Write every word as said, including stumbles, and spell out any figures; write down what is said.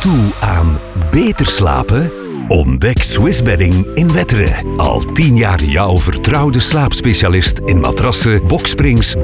toe aan beter slapen? Ontdek Swiss Bedding in Wetteren. Al tien jaar jouw vertrouwde slaapspecialist in matrassen, boksprings,